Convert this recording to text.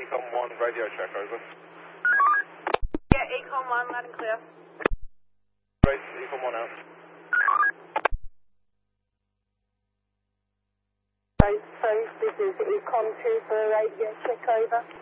Econ 1 radio check, over. Yeah, Econ 1, loud and clear. Great, Econ 1 out. Safe, this is Econ 2 for a radio check, over.